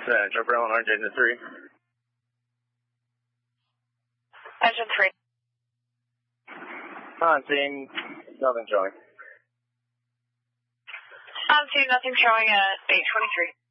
Jumper Illinois, Engine 3. Engine 3. On scene, nothing showing. On scene, nothing showing at 8:23.